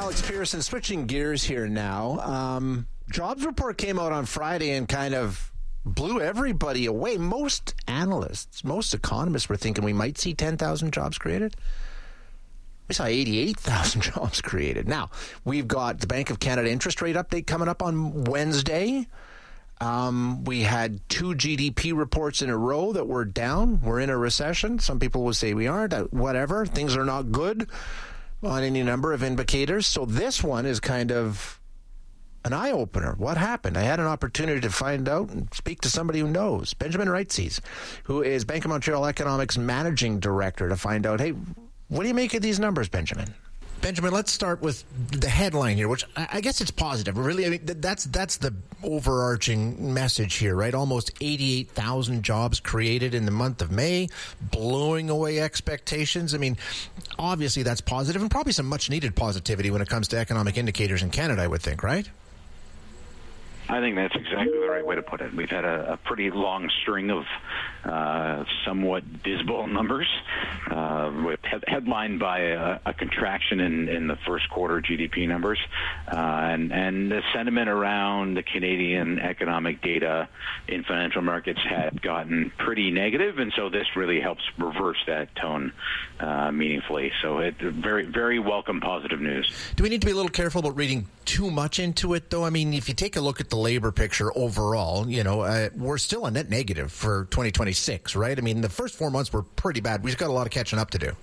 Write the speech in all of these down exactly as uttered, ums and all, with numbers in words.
Alex Pearson, switching gears here now. Um, jobs report came out on Friday and kind of blew everybody away. Most analysts, most economists were thinking we might see ten thousand jobs created. We saw eighty-eight thousand jobs created. Now, we've got the Bank of Canada interest rate update coming up on Wednesday. Um, we had two G D P reports in a row that were down. We're in a recession. Some people will say we aren't. Whatever. Things are not good on any number of indicators. So this one is kind of an eye-opener. What happened? I had an opportunity to find out and speak to somebody who knows. Benjamin Reitzes, who is Bank of Montreal Economics Managing Director, to find out, hey, what do you make of these numbers, Benjamin? Benjamin, let's start with the headline here, which I guess it's positive. Really, I mean, that's that's the overarching message here, right? Almost eighty-eight thousand jobs created in the month of May, blowing away expectations. I mean, obviously that's positive, and probably some much-needed positivity when it comes to economic indicators in Canada, I would think, right? I think that's exactly the right way to put it. We've had a, a pretty long string of uh, somewhat dismal numbers, uh, with he- headlined by a, a contraction in, in the first quarter G D P numbers, uh, and, and the sentiment around the Canadian economic data in financial markets had gotten pretty negative, and so this really helps reverse that tone uh, meaningfully. So it very, very welcome positive news. Do we need to be a little careful about reading too much into it, though? I mean, if you take a look at the labor picture overall, you know, uh, we're still a net negative for twenty twenty-six, right? I mean, the first four months were pretty bad. We've got a lot of catching up to do.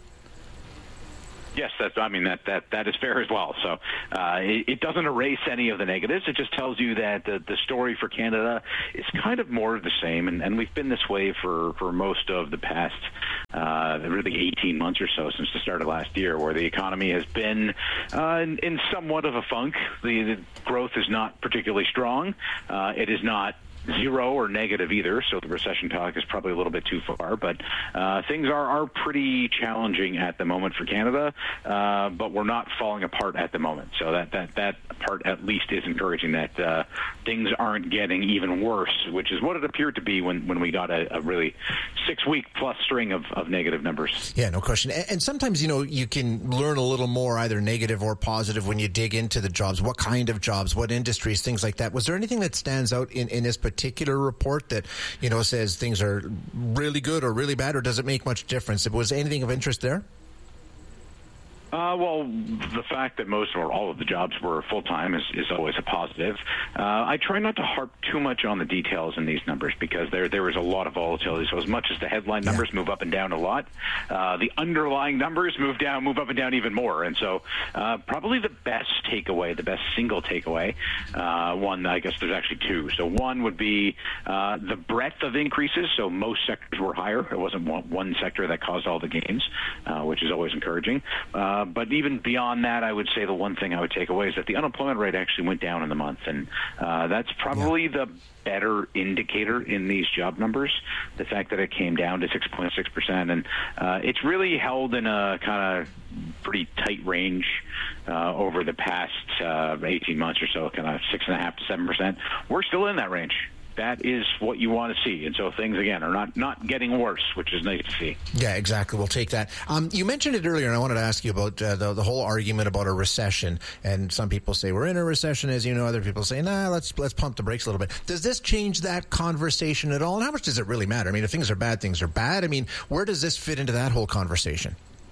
Yes, that's. I mean, that that that is fair as well. So uh, it, it doesn't erase any of the negatives. It just tells you that the, the story for Canada is kind of more of the same, and, and we've been this way for, for most of the past uh, really eighteen months or so since the start of last year, where the economy has been uh, in, in somewhat of a funk. The, the growth is not particularly strong. Uh, it is not zero or negative either, so the recession talk is probably a little bit too far, but uh, things are, are pretty challenging at the moment for Canada, uh, but we're not falling apart at the moment. So that, that, that part at least is encouraging, that uh, things aren't getting even worse, which is what it appeared to be when, when we got a, a really six-week plus string of, of negative numbers. Yeah, no question. And, and sometimes, you know, you can learn a little more, either negative or positive, when you dig into the jobs. What kind of jobs, what industries, things like that. Was there anything that stands out in, in this particular particular report that, you know, says things are really good or really bad, or does it make much difference? Was anything of interest there? Uh, well, the fact that most or all of the jobs were full-time is, is always a positive. Uh, I try not to harp too much on the details in these numbers because there there is a lot of volatility. So as much as the headline numbers yeah. move up and down a lot, uh, the underlying numbers move down, move up and down even more. And so uh, probably the best takeaway, the best single takeaway, uh, one, I guess there's actually two. So one would be uh, the breadth of increases. So most sectors were higher. It wasn't one, one sector that caused all the gains, uh, which is always encouraging. Uh, but even beyond that, I would say the one thing I would take away is that the unemployment rate actually went down in the month, and uh, that's probably yeah. the better indicator in these job numbers, the fact that it came down to six point six percent, and uh, it's really held in a kind of pretty tight range uh, over the past uh, eighteen months or so, kind of six point five to seven percent. We're still in that range. That is what you want to see. And so things, again, are not, not getting worse, which is nice to see. Yeah, exactly. We'll take that. Um, you mentioned it earlier, and I wanted to ask you about uh, the, the whole argument about a recession. And some people say we're in a recession, as you know. Other people say, nah, let's let's pump the brakes a little bit. Does this change that conversation at all? And how much does it really matter? I mean, if things are bad, things are bad. I mean, where does this fit into that whole conversation?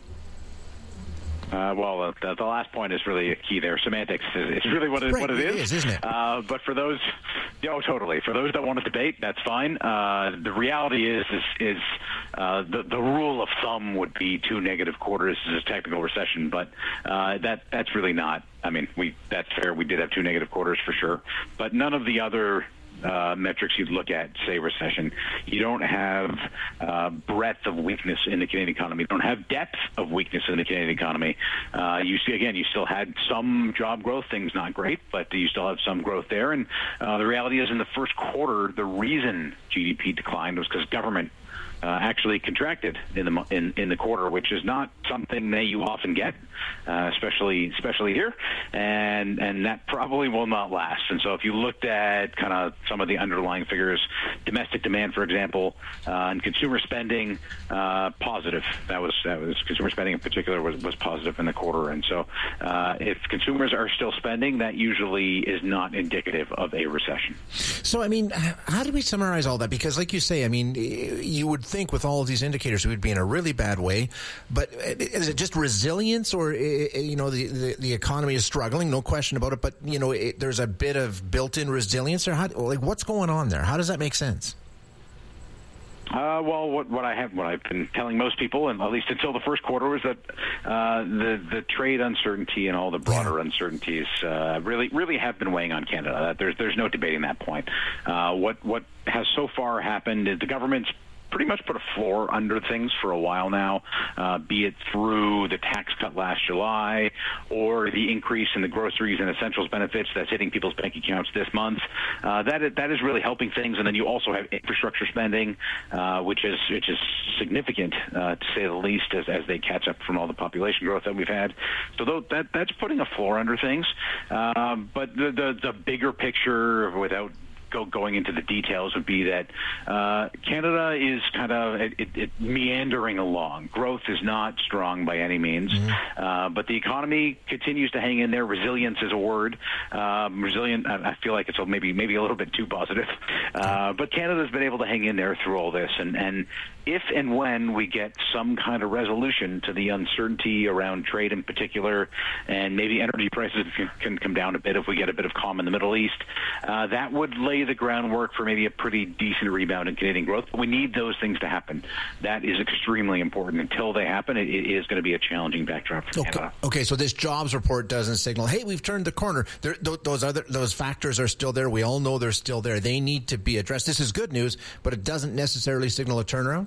Uh, well, the, the last point is really a key there. Semantics is, is really what it, right, what it is. It is, isn't it? Uh, but for those, oh, totally. For those that want to debate, that's fine. Uh, the reality is, is, is uh, the, the rule of thumb would be two negative quarters is a technical recession, but uh, that that's really not. I mean, we that's fair. We did have two negative quarters for sure, but none of the other Uh, metrics you'd look at, say, recession. You don't have uh, breadth of weakness in the Canadian economy. You don't have depth of weakness in the Canadian economy. Uh, you see, again, you still had some job growth. Things not great, but you still have some growth there. And uh, the reality is, in the first quarter, the reason G D P declined was because government uh, actually contracted in the in, in the quarter, which is not something that you often get, uh, especially especially here, and and that probably will not last. And so if you looked at kind of some of the underlying figures, domestic demand, for example, uh, and consumer spending, uh, positive. That was that was consumer spending in particular was, was positive in the quarter. And so uh, if consumers are still spending, that usually is not indicative of a recession. So, I mean, how do we summarize all that? Because like you say, I mean, you would think with all of these indicators, we would be in a really bad way. But is it just resilience, or, you know, the, the, the economy is struggling, no question about it, but, you know, it, there's a bit of built-in resilience? Or how, like, what's going on there? How does that make sense? Uh, well, what, what I have, what I've been telling most people, and at least until the first quarter, was that uh, the the trade uncertainty and all the broader yeah. uncertainties uh, really really have been weighing on Canada. There's there's no debating that point. Uh, what what has so far happened is the government's pretty much put a floor under things for a while now, uh, be it through the tax cut last July or the increase in the groceries and essentials benefits that's hitting people's bank accounts this month. Uh, that is, that is really helping things. And then you also have infrastructure spending, uh, which is which is significant, uh, to say the least, as, as they catch up from all the population growth that we've had. So th- that that's putting a floor under things. Uh, but the, the the bigger picture, without Go, going into the details, would be that uh, Canada is kind of it, it, it meandering along. Growth is not strong by any means, mm-hmm. uh, but the economy continues to hang in there. Resilience is a word. Um, resilient, I, I feel like it's maybe maybe a little bit too positive, uh, but Canada's been able to hang in there through all this. And, and if and when we get some kind of resolution to the uncertainty around trade in particular, and maybe energy prices can, can come down a bit if we get a bit of calm in the Middle East, uh, that would lay the groundwork for maybe a pretty decent rebound in Canadian growth. But we need those things to happen. That is extremely important. Until they happen, it, it is going to be a challenging backdrop for okay. Canada. Okay, so this jobs report doesn't signal, hey, we've turned the corner. There, th- those other those factors are still there. We all know they're still there. They need to be addressed. This is good news, but it doesn't necessarily signal a turnaround?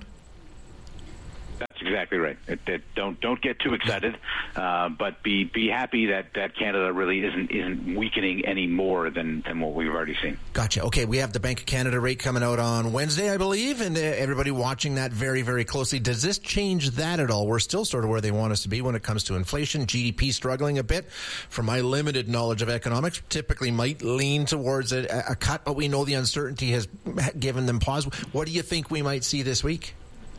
That's exactly right. It, it, don't don't get too excited, uh, but be be happy that, that Canada really isn't isn't weakening any more than, than what we've already seen. Gotcha. Okay, we have the Bank of Canada rate coming out on Wednesday, I believe, and uh, everybody watching that very, very closely. Does this change that at all? We're still sort of where they want us to be when it comes to inflation. G D P struggling a bit. From my limited knowledge of economics, typically might lean towards a, a cut, but we know the uncertainty has given them pause. What do you think we might see this week?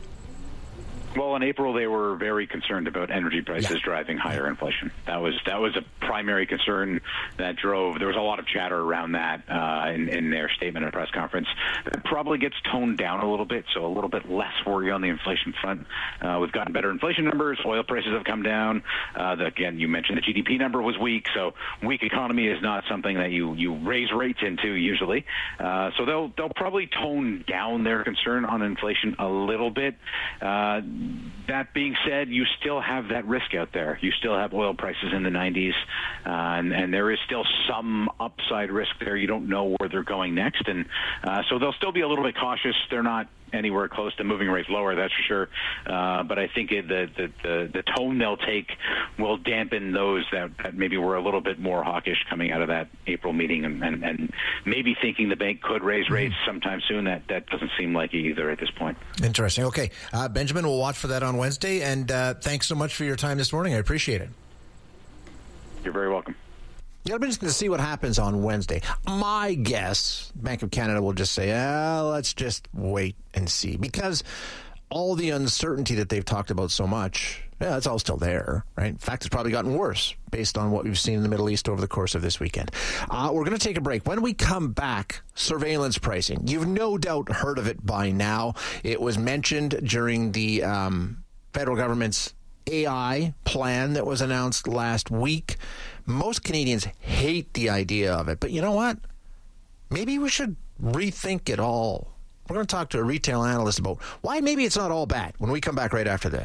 Well, in April, they were very concerned about energy prices yeah. driving higher inflation. That was that was a primary concern that drove. There was a lot of chatter around that uh, in, in their statement at a press conference. That probably gets toned down a little bit, so a little bit less worry on the inflation front. Uh, we've gotten better inflation numbers. Oil prices have come down. Uh, the, again, you mentioned the G D P number was weak, so weak economy is not something that you, you raise rates into usually. Uh, so they'll they'll probably tone down their concern on inflation a little bit. Uh, That being said, you still have that risk out there. You still have oil prices in the nineties, uh, and, and there is still some upside risk there. You don't know where they're going next, and uh, so they'll still be a little bit cautious. They're not anywhere close to moving rates lower, that's for sure. Uh, but I think it, the, the, the, the tone they'll take will dampen those that, that maybe were a little bit more hawkish coming out of that April meeting, and, and, and maybe thinking the bank could raise rates sometime soon. That, that doesn't seem like it either at this point. Interesting. Okay. Uh, Benjamin, we'll watch for that on Wednesday. And uh, thanks so much for your time this morning. I appreciate it. You're very welcome. It'll be interesting to see what happens on Wednesday. My guess, Bank of Canada will just say, ah, let's just wait and see. Because all the uncertainty that they've talked about so much, yeah, it's all still there, right? In fact, it's probably gotten worse based on what we've seen in the Middle East over the course of this weekend. Uh, we're going to take a break. When we come back, surveillance pricing. You've no doubt heard of it by now. It was mentioned during the um, federal government's A I plan that was announced last week. Most Canadians hate the idea of it, but you know what? Maybe we should rethink it all. We're going to talk to a retail analyst about why maybe it's not all bad when we come back right after this.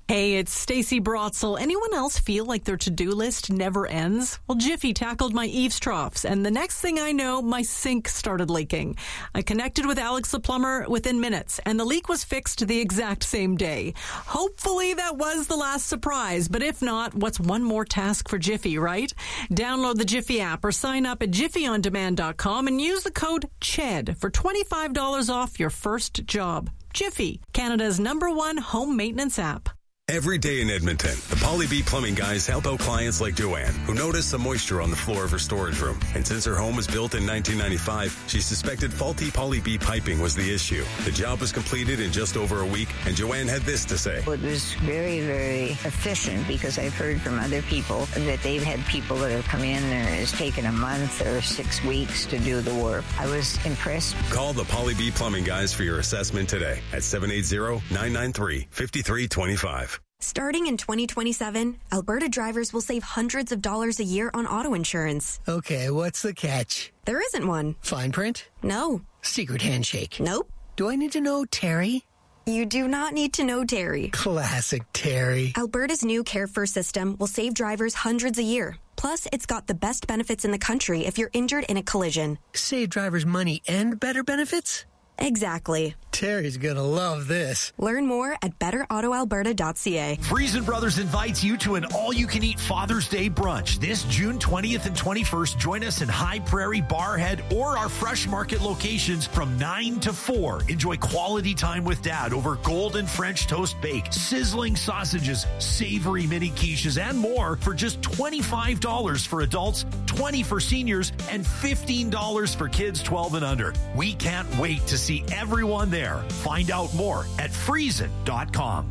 Hey, it's Stacey Brotzel. Anyone else feel like their to-do list never ends? Well, Jiffy tackled my eaves troughs, and the next thing I know, my sink started leaking. I connected with Alex the plumber within minutes, and the leak was fixed the exact same day. Hopefully that was the last surprise, but if not, what's one more task for Jiffy, right? Download the Jiffy app or sign up at jiffy on demand dot com and use the code C H E D for twenty-five dollars off your first job. Jiffy, Canada's number one home maintenance app. Every day in Edmonton, the Polly B Plumbing guys help out clients like Joanne, who noticed some moisture on the floor of her storage room. And since her home was built in nineteen ninety-five, she suspected faulty Polly B piping was the issue. The job was completed in just over a week, and Joanne had this to say. It was very, very efficient because I've heard from other people that they've had people that have come in and it's taken a month or six weeks to do the work. I was impressed. Call the Polly B Plumbing guys for your assessment today at seven eight zero, nine nine three, five three two five. Starting in twenty twenty-seven, Alberta drivers will save hundreds of dollars a year on auto insurance. Okay, what's the catch? There isn't one. Fine print? No. Secret handshake? Nope. Do I need to know Terry? You do not need to know Terry. Classic Terry. Alberta's new Care First system will save drivers hundreds a year. Plus, it's got the best benefits in the country if you're injured in a collision. Save drivers money and better benefits? Exactly. Terry's gonna love this. Learn more at better auto alberta dot c a. Friesen Brothers invites you to an all-you-can-eat Father's Day brunch this June twentieth and twenty-first. Join us in High Prairie, Barhead, or our Fresh Market locations from nine to four. Enjoy quality time with Dad over golden French toast bake, sizzling sausages, savory mini quiches, and more for just twenty-five dollars for adults, twenty dollars for seniors, and fifteen dollars for kids twelve and under. We can't wait to see everyone there. Find out more at friesen dot com.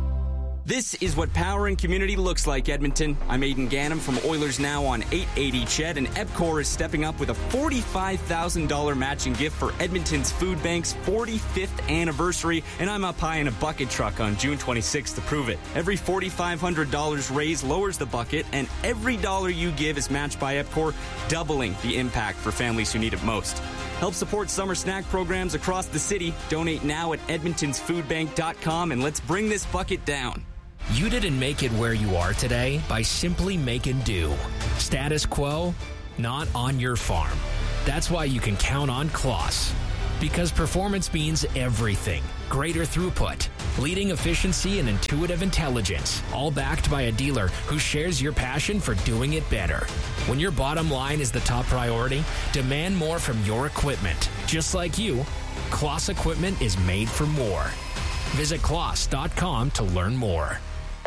This is what power and community looks like, Edmonton. I'm Aidan Gannam from Oilers Now on eight eighty C H E D, and EPCOR is stepping up with a forty-five thousand dollars matching gift for Edmonton's Food Bank's forty-fifth anniversary, and I'm up high in a bucket truck on June twenty-sixth to prove it. Every four thousand five hundred dollars raised lowers the bucket, and every dollar you give is matched by EPCOR, doubling the impact for families who need it most. Help support summer snack programs across the city. Donate now at edmontons food bank dot com, and let's bring this bucket down. You didn't make it where you are today by simply making do. Status quo, not on your farm. That's why you can count on Kloss. Because performance means everything. Greater throughput, leading efficiency, and intuitive intelligence, all backed by a dealer who shares your passion for doing it better. When your bottom line is the top priority, demand more from your equipment. Just like you, Kloss equipment is made for more. Visit kloss dot com to learn more.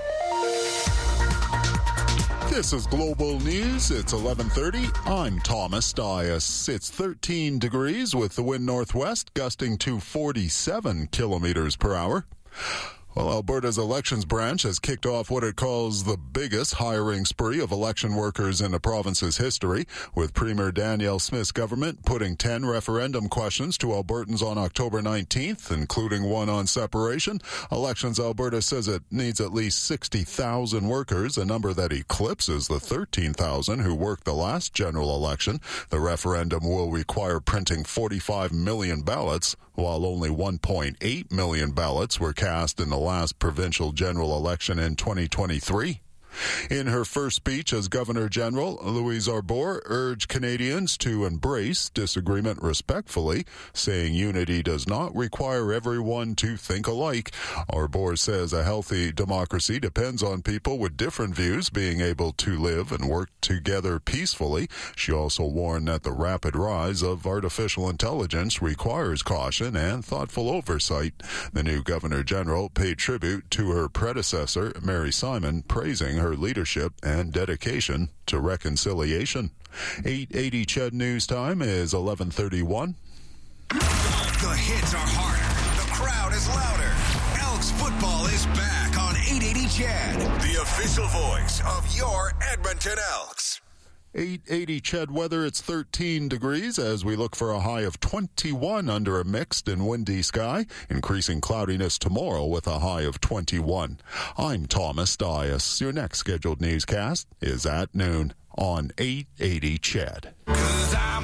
This is Global News. It's eleven thirty. I'm Thomas Dias. It's thirteen degrees with the wind northwest, gusting to forty-seven kilometers per hour. Well, Alberta's elections branch has kicked off what it calls the biggest hiring spree of election workers in the province's history, with Premier Danielle Smith's government putting ten referendum questions to Albertans on October nineteenth, including one on separation. Elections Alberta says it needs at least sixty thousand workers, a number that eclipses the thirteen thousand who worked the last general election. The referendum will require printing forty-five million ballots, while only one point eight million ballots were cast in the last provincial general election in twenty twenty-three. In her first speech as Governor-General, Louise Arbour urged Canadians to embrace disagreement respectfully, saying unity does not require everyone to think alike. Arbour says a healthy democracy depends on people with different views being able to live and work together peacefully. She also warned that the rapid rise of artificial intelligence requires caution and thoughtful oversight. The new Governor-General paid tribute to her predecessor, Mary Simon, praising her leadership and dedication to reconciliation. eight eighty C H E D News Time is eleven thirty-one. The hits are harder. The crowd is louder. Elks football is back on eight eighty C H E D, the official voice of your Edmonton Elks. eight eighty C H E D weather, it's thirteen degrees as we look for a high of twenty-one under a mixed and windy sky. Increasing cloudiness tomorrow with a high of twenty-one. I'm Thomas Dias. Your next scheduled newscast is at noon on eight eighty C H E D.